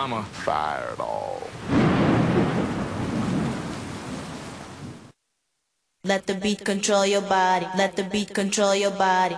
I'ma fireball. Let the beat control your body. Let the beat control your body.